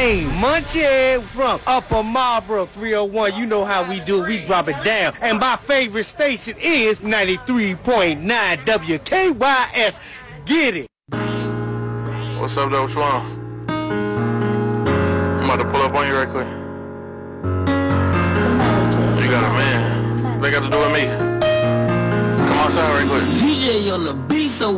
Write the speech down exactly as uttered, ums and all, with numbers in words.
King Munchie from Upper Marlboro three oh one. You know how we do, we drop it down. And my favorite station is ninety-three point nine W K Y S. Get it. What's up, though? What's wrong? I'm about to pull up on you right quick. You got a man. What they got to do with me? Come outside right quick. D J on the beat, so